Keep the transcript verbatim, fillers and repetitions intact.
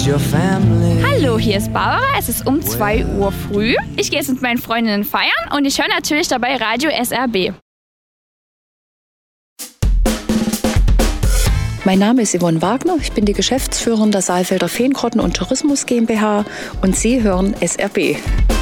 your family. Hallo, hier ist Barbara. Es ist um zwei Uhr früh. Ich gehe jetzt mit meinen Freundinnen feiern und ich höre natürlich dabei Radio S R B. Mein Name ist Yvonne Wagner, ich bin die Geschäftsführerin der Saalfelder Feengrotten und Tourismus GmbH und Sie hören S R B.